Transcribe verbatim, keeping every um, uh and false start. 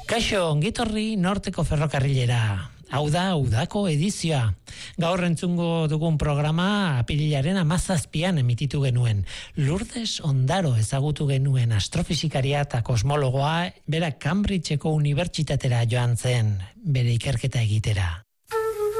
Kaixo, ongitorri Norteko Ferrokarrilera. Hau da, udako edizioa. Gaur entzungo dugun programa apirilaren hamazazpian emititu genuen. Lourdes Ondaro ezagutu genuen astrofisikaria eta kosmologoa, bera Cambridgeko unibertsitatera joan zen, bere ikerketa egitera.